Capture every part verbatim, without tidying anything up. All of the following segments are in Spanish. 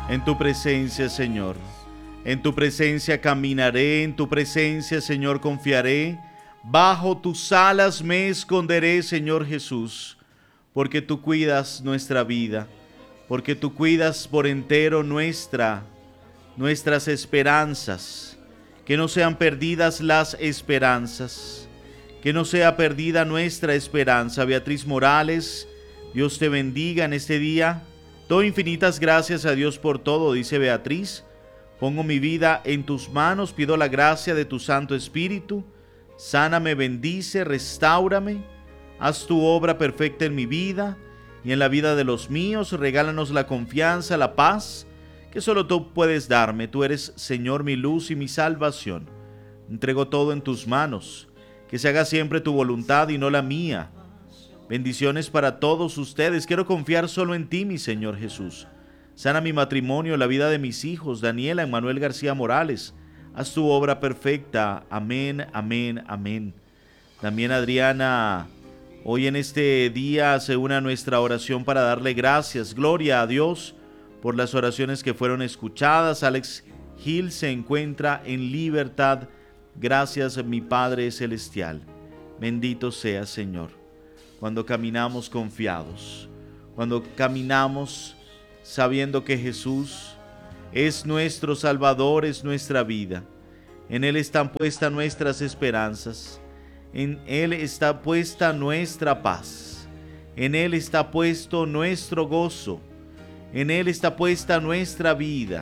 en tu presencia, Señor. En tu presencia caminaré, en tu presencia, Señor, confiaré. Bajo tus alas me esconderé, Señor Jesús, porque tú cuidas nuestra vida, porque tú cuidas por entero nuestra, nuestras esperanzas. Que no sean perdidas las esperanzas, que no sea perdida nuestra esperanza. Beatriz Morales, Dios te bendiga en este día. Doy infinitas gracias a Dios por todo, dice Beatriz. Pongo mi vida en tus manos, pido la gracia de tu Santo Espíritu. Sáname, bendice, restáurame. Haz tu obra perfecta en mi vida y en la vida de los míos. Regálanos la confianza, la paz que solo tú puedes darme. Tú eres, Señor, mi luz y mi salvación. Entrego todo en tus manos. Que se haga siempre tu voluntad y no la mía. Bendiciones para todos ustedes. Quiero confiar solo en ti, mi Señor Jesús. Sana mi matrimonio, la vida de mis hijos, Daniela, Emmanuel García Morales. Haz tu obra perfecta. Amén, amén, amén. También Adriana, hoy en este día se une a nuestra oración para darle gracias. Gloria a Dios por las oraciones que fueron escuchadas. Alex Gil se encuentra en libertad. Gracias, mi Padre Celestial. Bendito sea, Señor. Cuando caminamos confiados, cuando caminamos sabiendo que Jesús es nuestro Salvador, es nuestra vida. En Él están puestas nuestras esperanzas. En Él está puesta nuestra paz. En Él está puesto nuestro gozo. En Él está puesta nuestra vida.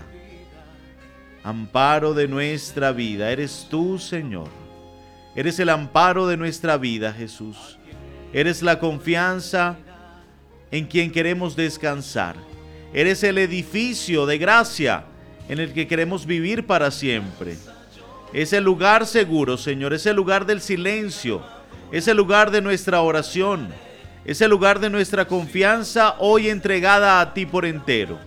Amparo de nuestra vida, eres tú, Señor. Eres el amparo de nuestra vida, Jesús. Eres la confianza en quien queremos descansar. Eres el edificio de gracia en el que queremos vivir para siempre. Es el lugar seguro, Señor. Es el lugar del silencio. Es el lugar de nuestra oración. Es el lugar de nuestra confianza hoy entregada a ti por entero.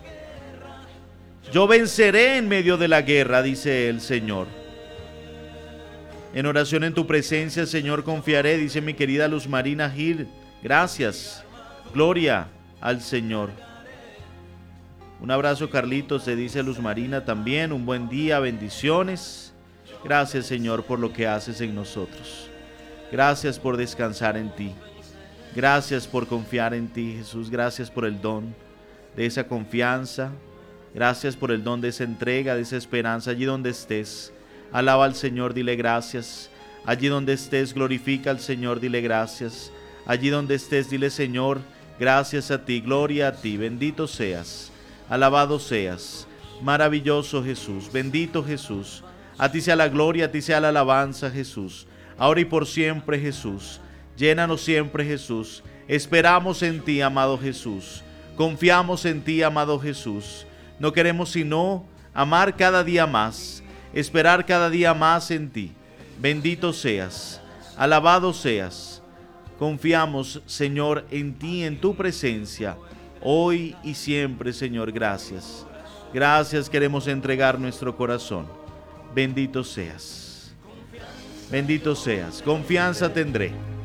Yo venceré en medio de la guerra, dice el Señor. En oración en tu presencia, Señor, confiaré, dice mi querida Luz Marina Gil. Gracias. Gloria al Señor. Un abrazo, Carlitos, te dice Luz Marina también. Un buen día, bendiciones. Gracias, Señor, por lo que haces en nosotros. Gracias por descansar en ti. Gracias por confiar en ti, Jesús. Gracias por el don de esa confianza. Gracias por el don de esa entrega, de esa esperanza. Allí donde estés, alaba al Señor, dile gracias. Allí donde estés, glorifica al Señor, dile gracias. Allí donde estés, dile Señor, gracias a ti, gloria a ti. Bendito seas, alabado seas, maravilloso Jesús, bendito Jesús. A ti sea la gloria, a ti sea la alabanza, Jesús. Ahora y por siempre, Jesús. Llénanos siempre, Jesús. Esperamos en ti, amado Jesús. Confiamos en ti, amado Jesús. No queremos sino amar cada día más, esperar cada día más en ti. Bendito seas, alabado seas. Confiamos, Señor, en ti, en tu presencia, hoy y siempre, Señor. Gracias. Gracias, queremos entregar nuestro corazón. Bendito seas. Bendito seas. Confianza tendré.